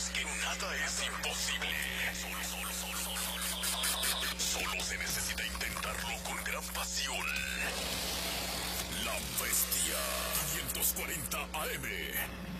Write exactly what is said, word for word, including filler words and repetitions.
que nada es imposible. Solo, solo, solo, solo, solo, solo, solo. Solo se necesita intentarlo con gran pasión. La Bestia quinientos cuarenta A M.